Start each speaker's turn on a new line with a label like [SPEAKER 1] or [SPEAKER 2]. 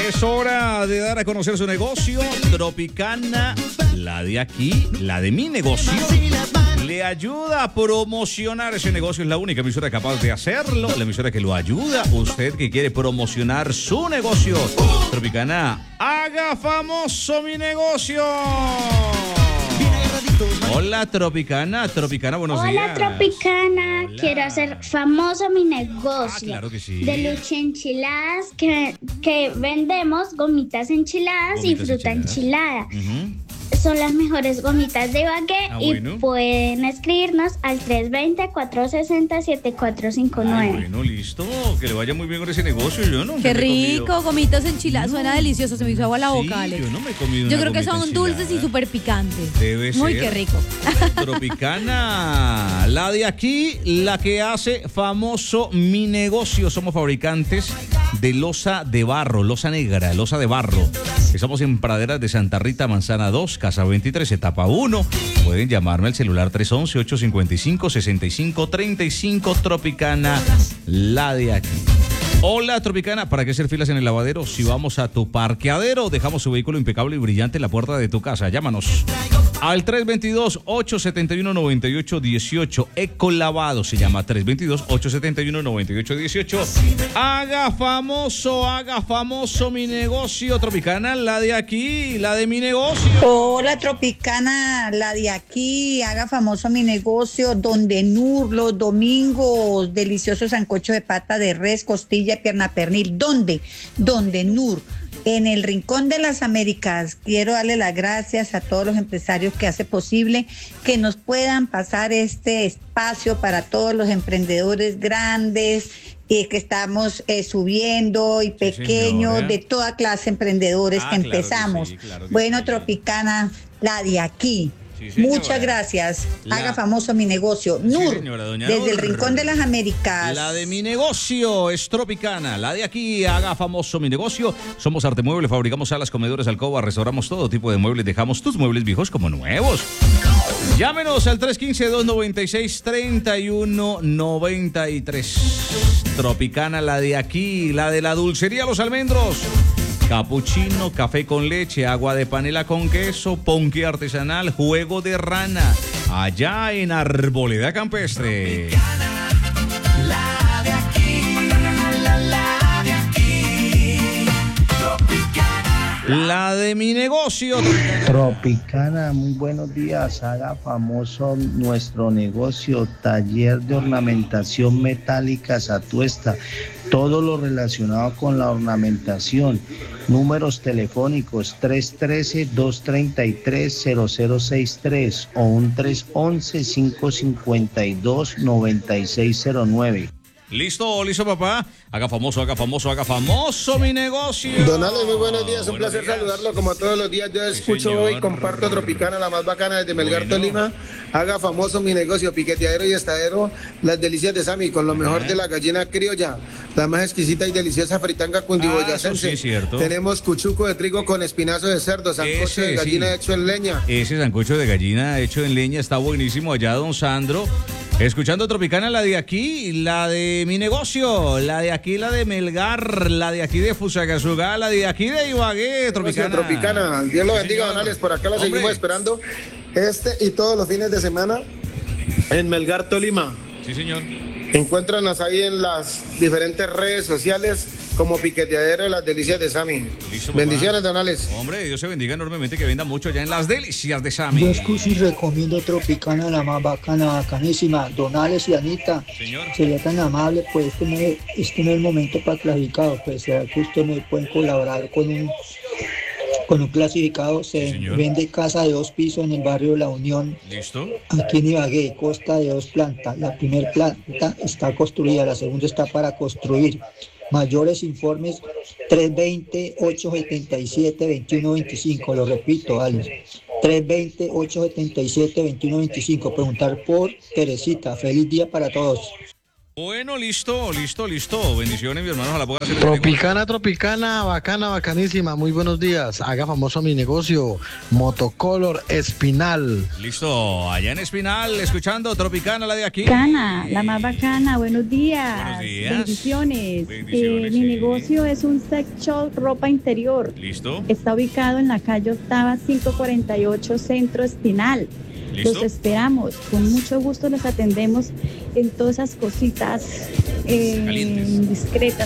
[SPEAKER 1] Es hora de dar a conocer su negocio. Tropicana, la de aquí, la de mi negocio, le ayuda a promocionar ese negocio. Es la única emisora capaz de hacerlo. La emisora que lo ayuda. Usted que quiere promocionar su negocio. Tropicana, haga famoso mi negocio. Hola, Tropicana. Tropicana, buenos días.
[SPEAKER 2] Hola, Tropicana.
[SPEAKER 1] Hola.
[SPEAKER 2] Quiero hacer famoso mi negocio.
[SPEAKER 1] Claro que sí.
[SPEAKER 2] De lucha enchiladas, que vendemos gomitas enchiladas y fruta enchilada. Son las mejores gomitas de Ibagué
[SPEAKER 1] bueno.
[SPEAKER 2] y pueden escribirnos al 320-460-7459.
[SPEAKER 1] Bueno, listo. Que le vaya muy bien con ese negocio. Yo no.
[SPEAKER 3] Qué rico, gomitas enchiladas. Suena delicioso. Se me hizo agua la boca, Alex.
[SPEAKER 1] Yo no me he comido
[SPEAKER 3] Yo
[SPEAKER 1] una
[SPEAKER 3] creo que
[SPEAKER 1] gomita
[SPEAKER 3] son dulces y
[SPEAKER 1] enchilada.
[SPEAKER 3] súper picantes.
[SPEAKER 1] Debe
[SPEAKER 3] Muy
[SPEAKER 1] ser.
[SPEAKER 3] qué rico.
[SPEAKER 1] Tropicana, la de aquí, la que hace famoso mi negocio. Somos fabricantes de loza de barro, loza negra, loza de barro. Estamos en Praderas de Santa Rita, Manzana 2, Casa 23, etapa 1. Pueden llamarme al celular 311-855-6535. Tropicana, la de aquí. Hola, Tropicana, ¿para qué hacer filas en el lavadero? Si vamos a tu parqueadero, dejamos su vehículo impecable y brillante en la puerta de tu casa. Llámanos al 322-871-9818. Ecolavado se llama 322-871-9818. Haga famoso mi negocio. Tropicana, la de aquí, la de mi negocio.
[SPEAKER 4] Hola, Tropicana, la de aquí, haga famoso mi negocio, Donde Nur, los domingos, delicioso sancocho de pata de res, costilla, pierna pernil. ¿Dónde? Donde Nur, en el Rincón de las Américas. Quiero darle las gracias a todos los empresarios que hace posible que nos puedan pasar este espacio para todos los emprendedores grandes que estamos subiendo y pequeños,
[SPEAKER 1] señora.
[SPEAKER 4] de toda clase emprendedores que
[SPEAKER 1] Claro que
[SPEAKER 4] empezamos.
[SPEAKER 1] sí, claro que
[SPEAKER 4] Bueno,
[SPEAKER 1] sí.
[SPEAKER 4] Tropicana, la de aquí.
[SPEAKER 1] Sí, señora.
[SPEAKER 4] Muchas gracias.
[SPEAKER 1] La-
[SPEAKER 4] Haga famoso mi negocio. Nur,
[SPEAKER 1] señora, doña
[SPEAKER 4] desde
[SPEAKER 1] Nur.
[SPEAKER 4] el Rincón de las Américas.
[SPEAKER 1] La de mi negocio es Tropicana. La de aquí, haga famoso mi negocio. Somos Arte Mueble, fabricamos salas, comedores, alcobas, restauramos todo tipo de muebles. Dejamos tus muebles viejos como nuevos. Llámenos al 315-296-3193. Tropicana, la de aquí, la de la dulcería Los Almendros. Capuchino, café con leche, agua de panela con queso, ponqué artesanal, juego de rana. Allá en Arboleda Campestre.
[SPEAKER 5] La de aquí, la de aquí, Tropicana.
[SPEAKER 1] La de mi negocio.
[SPEAKER 6] Tropicana, muy buenos días. Haga famoso nuestro negocio, taller de ornamentación metálica Satuesta. Todo lo relacionado con la ornamentación. Números telefónicos 313-233-0063 o un 311-552-9609.
[SPEAKER 1] Listo, papá. Haga famoso mi negocio.
[SPEAKER 7] Don Ale, muy buenos días, un
[SPEAKER 1] Buenos
[SPEAKER 7] placer
[SPEAKER 1] días.
[SPEAKER 7] saludarlo como todos los días. Yo escucho
[SPEAKER 1] señor.
[SPEAKER 7] hoy, comparto Tropicana, la más bacana desde Melgar,
[SPEAKER 1] Bueno.
[SPEAKER 7] Tolima. Haga famoso mi negocio, piqueteadero y estadero, las delicias de Sami, con lo mejor de la gallina criolla, la más exquisita y deliciosa fritanga cundiboyacense.
[SPEAKER 1] eso sí es cierto.
[SPEAKER 7] Tenemos cuchuco de trigo con espinazo de cerdo, sancocho
[SPEAKER 1] Ese,
[SPEAKER 7] de gallina
[SPEAKER 1] sí.
[SPEAKER 7] hecho en leña.
[SPEAKER 1] Ese sancocho de gallina hecho en leña está buenísimo allá, don Sandro. Escuchando Tropicana, la de aquí, la de mi negocio, la de aquí, la de Melgar, la de aquí de Fusagasugá, la de aquí de Ibagué, Tropicana.
[SPEAKER 7] Tropicana, Dios lo
[SPEAKER 1] Sí,
[SPEAKER 7] bendiga,
[SPEAKER 1] señor.
[SPEAKER 7] don Alex, por acá lo
[SPEAKER 1] Hombre.
[SPEAKER 7] seguimos esperando y todos los fines de semana en Melgar, Tolima.
[SPEAKER 1] Sí, señor.
[SPEAKER 7] Encuéntranos ahí en las diferentes redes sociales como Piqueteadero de las Delicias de Sami.
[SPEAKER 1] Listo, papá.
[SPEAKER 7] Bendiciones, don Alex.
[SPEAKER 1] Hombre, Dios se bendiga enormemente, que venda mucho ya en las delicias de Sami.
[SPEAKER 8] Yo escucho y recomiendo Tropicana, la más bacana, bacanísima. Don Alex y Anita,
[SPEAKER 1] Señor.
[SPEAKER 8] sería tan amable, pues este no es el momento para clasificados, pues será que ustedes me pueden colaborar con un clasificado. Se
[SPEAKER 1] señor.
[SPEAKER 8] vende casa de 2 pisos en el barrio La Unión,
[SPEAKER 1] Listo.
[SPEAKER 8] aquí en Ibagué, consta de 2 plantas. La primera planta está construida, la segunda está para construir. Mayores informes 320-877-2125, lo repito, Alex, 320-877-2125. Preguntar por Teresita. Feliz día para todos.
[SPEAKER 1] Bueno, listo. Bendiciones, mi hermano. Ojalá pueda hacer
[SPEAKER 6] Tropicana, bacana, bacanísima. Muy buenos días. Haga famoso mi negocio. Motocolor Espinal.
[SPEAKER 1] Listo, allá en Espinal, escuchando Tropicana, la de aquí.
[SPEAKER 9] Bacana, la más bacana, buenos días.
[SPEAKER 1] Buenos días.
[SPEAKER 9] Bendiciones.
[SPEAKER 1] Bendiciones,
[SPEAKER 9] Mi
[SPEAKER 1] sí.
[SPEAKER 9] negocio es un sex shop, ropa interior.
[SPEAKER 1] Listo.
[SPEAKER 9] Está ubicado en la calle Octava 548 Centro Espinal.
[SPEAKER 1] ¿Listo?
[SPEAKER 9] Los esperamos, con mucho gusto los atendemos en todas esas cositas
[SPEAKER 1] Calientes.
[SPEAKER 9] discretas.